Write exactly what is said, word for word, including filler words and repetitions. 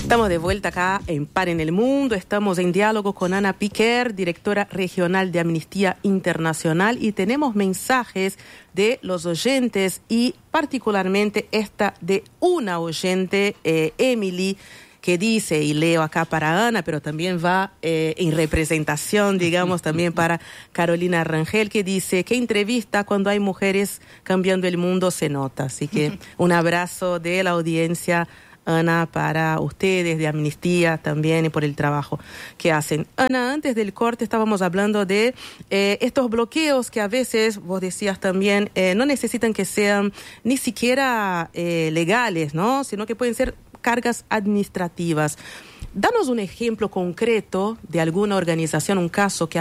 Estamos de vuelta acá en Par en el Mundo. Estamos en diálogo con Ana Piquer, directora regional de Amnistía Internacional, y tenemos mensajes de los oyentes y particularmente esta de una oyente, eh, Emily, que dice, y leo acá para Ana, pero también va eh, en representación, digamos, también para Carolina Rangel, que dice, qué entrevista, cuando hay mujeres cambiando el mundo se nota. Así que un abrazo de la audiencia, Ana, para ustedes, de Amnistía también, y por el trabajo que hacen. Ana, antes del corte estábamos hablando de eh, estos bloqueos que a veces, vos decías también, eh, no necesitan que sean ni siquiera eh, legales, ¿no? Sino que pueden ser cargas administrativas. Danos un ejemplo concreto de alguna organización, un caso que